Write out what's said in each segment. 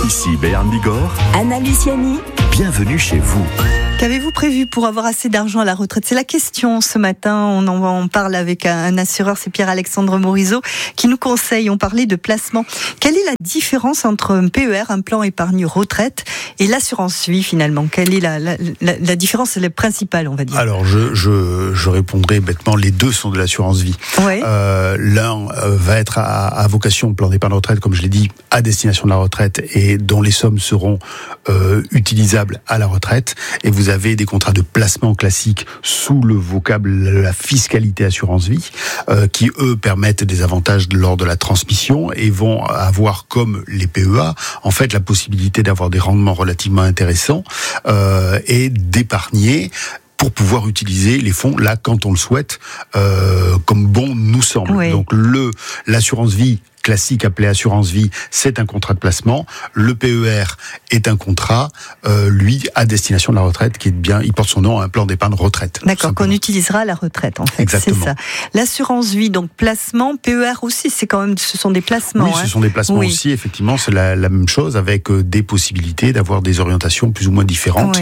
Ici Béarn Bigorre, Anna Luciani. Bienvenue chez vous. Qu'avez-vous prévu pour avoir assez d'argent à la retraite ? C'est la question ce matin. On parle avec un assureur, c'est Pierre-Alexandre Morisot, qui nous conseille. On parlait de placement. Quelle est la différence entre un PER, un plan épargne retraite, et l'assurance vie finalement ? Quelle est la différence, la principale, on va dire ? Alors, je répondrai bêtement, les deux sont de l'assurance vie. Ouais. L'un va être à vocation, plan d'épargne retraite, comme je l'ai dit, à destination de la retraite et dont les sommes seront utilisables à la retraite. Et vous avez des contrats de placement classiques sous le vocable de la fiscalité assurance vie, qui eux permettent des avantages lors de la transmission et vont avoir, comme les PEA, en fait la possibilité d'avoir des rendements relativement intéressants et d'épargner pour pouvoir utiliser les fonds là quand on le souhaite, comme bon nous semble. Oui. Donc l'assurance vie classique appelé assurance vie, c'est un contrat de placement. Le PER est un contrat, lui, à destination de la retraite, qui est bien, il porte son nom, un plan d'épargne retraite. D'accord, qu'on utilisera à la retraite, en fait. Exactement. C'est ça. L'assurance vie, donc placement, PER aussi, ce sont des placements. Oui, ce sont des placements aussi, effectivement, c'est la même chose, avec des possibilités d'avoir des orientations plus ou moins différentes,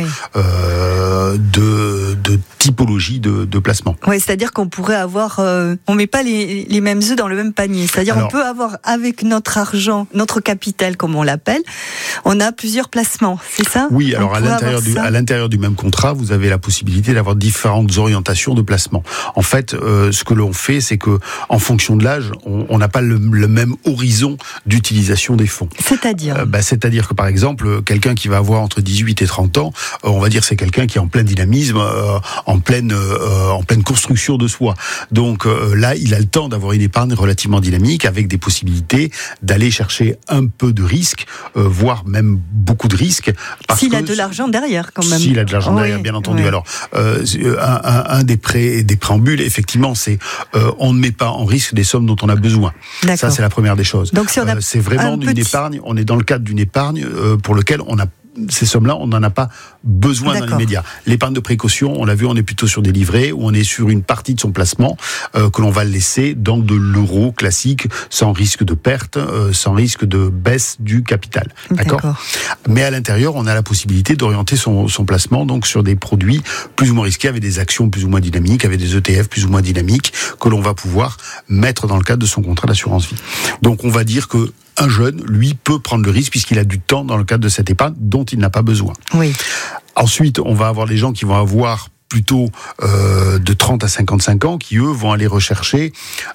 de typologie de placement. Oui, c'est-à-dire qu'on pourrait avoir, on met pas les mêmes œufs dans le même panier. C'est-à-dire on peut avoir avec notre argent, notre capital comme on l'appelle, on a plusieurs placements, c'est ça ? Oui, alors à l'intérieur du même contrat, vous avez la possibilité d'avoir différentes orientations de placement. En fait, ce que l'on fait, c'est que en fonction de l'âge, on n'a pas le même horizon d'utilisation des fonds. C'est-à-dire c'est-à-dire que par exemple, quelqu'un qui va avoir entre 18 et 30 ans, on va dire c'est quelqu'un qui est en plein dynamisme, en pleine construction de soi. Donc là, il a le temps d'avoir une épargne relativement dynamique avec des possibilités d'aller chercher un peu de risque, voire même beaucoup de risque. S'il a de l'argent derrière, quand même. S'il a de l'argent derrière, bien entendu. Oui. Alors, un des préambules, effectivement, c'est on ne met pas en risque des sommes dont on a besoin. D'accord. Ça, c'est la première des choses. Donc, si on a c'est vraiment une épargne. On est dans le cadre d'une épargne pour lequel on a ces sommes-là, on n'en a pas besoin dans l'immédiat. L'épargne de précaution, on l'a vu, on est plutôt sur des livrets où on est sur une partie de son placement que l'on va laisser dans de l'euro classique, sans risque de perte, sans risque de baisse du capital. D'accord. Mais à l'intérieur, on a la possibilité d'orienter son placement donc sur des produits plus ou moins risqués, avec des actions plus ou moins dynamiques, avec des ETF plus ou moins dynamiques que l'on va pouvoir mettre dans le cadre de son contrat d'assurance vie. Donc on va dire que un jeune, lui, peut prendre le risque puisqu'il a du temps dans le cadre de cette épargne dont il n'a pas besoin. Oui. Ensuite, on va avoir les gens qui vont avoir plutôt de 30 à 55 ans qui, eux, vont aller rechercher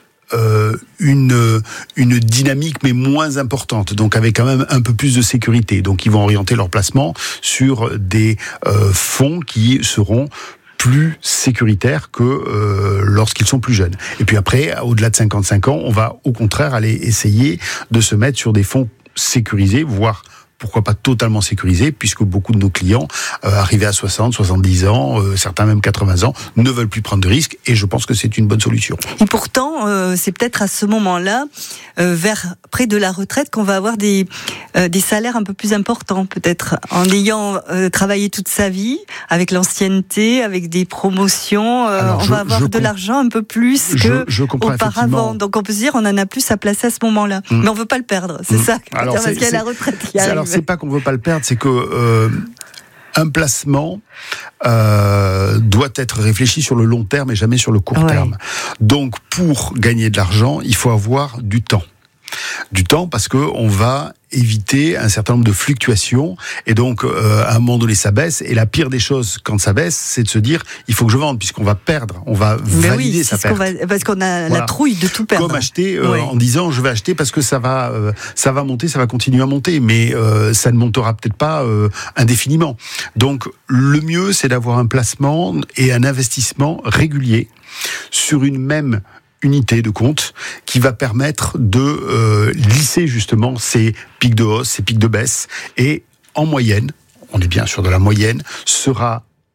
une dynamique mais moins importante, donc avec quand même un peu plus de sécurité. Donc ils vont orienter leur placement sur des fonds qui seront plus sécuritaires que lorsqu'ils sont plus jeunes. Et puis après, au-delà de 55 ans, on va au contraire aller essayer de se mettre sur des fonds sécurisés, voire pourquoi pas totalement sécurisés, puisque beaucoup de nos clients, arrivés à 60, 70 ans, certains même 80 ans, ne veulent plus prendre de risques, et je pense que c'est une bonne solution. Et pourtant, c'est peut-être à ce moment-là, vers près de la retraite, qu'on va avoir des salaires un peu plus importants, peut-être, en ayant travaillé toute sa vie, avec l'ancienneté, avec des promotions, on va avoir de l'argent un peu plus qu'auparavant. Donc on peut se dire, on en a plus à placer à ce moment-là. Mais on ne veut pas le perdre, c'est ça. Parce qu'il y a la retraite qui arrive. Alors c'est pas qu'on veut pas le perdre, c'est que un placement doit être réfléchi sur le long terme et jamais sur le court terme. Donc pour gagner de l'argent, il faut avoir du temps. Du temps parce que on va éviter un certain nombre de fluctuations et donc à un moment donné ça baisse, et la pire des choses quand ça baisse, c'est de se dire il faut que je vende puisqu'on va perdre, on va valider sa perte. Parce qu'on a la trouille de tout perdre. Comme acheter en disant je vais acheter parce que ça va monter, ça va continuer à monter, mais ça ne montera peut-être pas indéfiniment. Donc le mieux c'est d'avoir un placement et un investissement régulier sur une même unité de compte qui va permettre de lisser justement ces pics de hausse, ces pics de baisse, et en moyenne, on est bien sûr de la moyenne, sera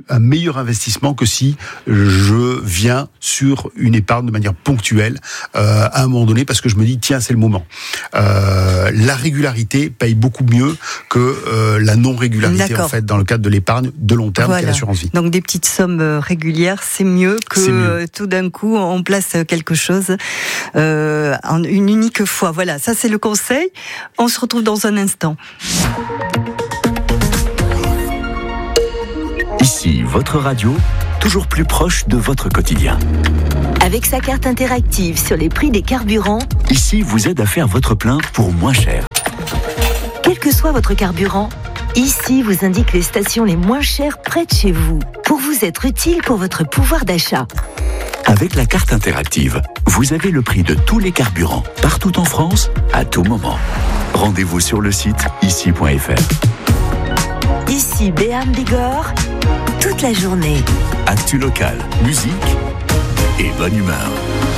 un meilleur investissement que si je viens sur une épargne de manière ponctuelle à un moment donné, parce que je me dis tiens, c'est le moment. La régularité paye beaucoup mieux que la non-régularité en fait dans le cadre de l'épargne de long terme qu'est l'assurance vie. Donc des petites sommes régulières, c'est mieux que tout d'un coup on place quelque chose en une unique fois. Voilà, ça c'est le conseil. On se retrouve dans un instant. Ici, votre radio, toujours plus proche de votre quotidien. Avec sa carte interactive sur les prix des carburants, Ici vous aide à faire votre plein pour moins cher. quel que soit votre carburant, Ici vous indique les stations les moins chères près de chez vous, pour vous être utile pour votre pouvoir d'achat. Avec la carte interactive, vous avez le prix de tous les carburants, partout en France, à tout moment. Rendez-vous sur le site ici.fr. Ici Béarn Bigorre, toute la journée. Actu local, musique et bonne humeur.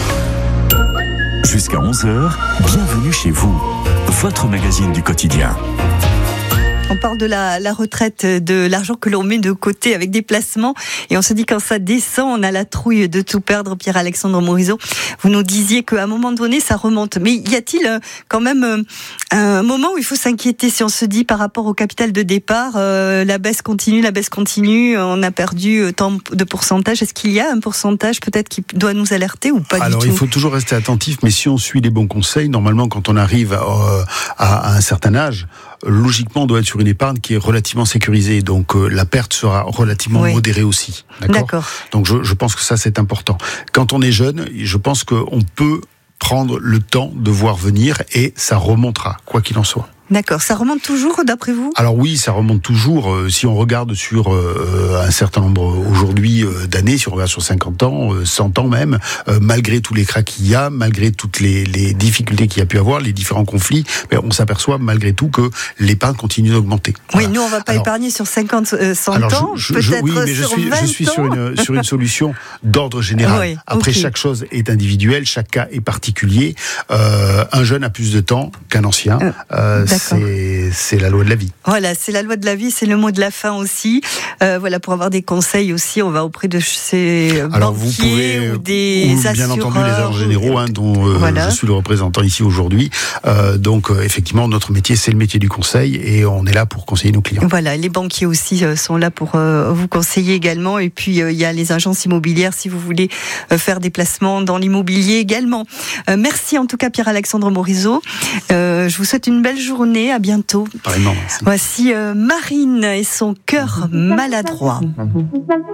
Jusqu'à 11h, bienvenue chez vous, votre magazine du quotidien. On parle de la retraite, de l'argent que l'on met de côté avec des placements. Et on se dit quand ça descend, on a la trouille de tout perdre. Pierre-Alexandre Morisot, vous nous disiez qu'à un moment donné, ça remonte. Mais y a-t-il quand même un moment où il faut s'inquiéter si on se dit par rapport au capital de départ, la baisse continue, on a perdu tant de pourcentage. Est-ce qu'il y a un pourcentage peut-être qui doit nous alerter ou pas du tout ? Alors il faut toujours rester attentif, mais si on suit les bons conseils, normalement quand on arrive à un certain âge, logiquement, on doit être sur une épargne qui est relativement sécurisée. Donc, la perte sera relativement modérée aussi. D'accord. Donc, je pense que ça, c'est important. Quand on est jeune, je pense qu'on peut prendre le temps de voir venir et ça remontera, quoi qu'il en soit. D'accord, ça remonte toujours d'après vous ? Alors oui, ça remonte toujours. Si on regarde sur un certain nombre aujourd'hui d'années, si on regarde sur 50 ans, 100 ans même, malgré tous les cracks qu'il y a, malgré toutes les difficultés qu'il y a pu avoir, les différents conflits, on s'aperçoit malgré tout que l'épargne continue d'augmenter. Oui, nous on va pas épargner sur 50, 100 ans, peut-être oui, mais sur 20 je suis sur une solution d'ordre général. Oui, après, chaque chose est individuelle, chaque cas est particulier. Un jeune a plus de temps qu'un ancien. C'est la loi de la vie. Voilà, c'est la loi de la vie, c'est le mot de la fin aussi. Voilà, pour avoir des conseils aussi, on va auprès de ces banquiers ou des assureurs. Bien entendu, les agents généraux, dont je suis le représentant ici aujourd'hui. Donc, effectivement, notre métier, c'est le métier du conseil et on est là pour conseiller nos clients. Voilà, les banquiers aussi sont là pour vous conseiller également. Et puis, il y a les agences immobilières si vous voulez faire des placements dans l'immobilier également. Merci en tout cas, Pierre-Alexandre Morisot. Je vous souhaite une belle journée. À bientôt. Pareillement, merci. Voici Marine et son cœur maladroit.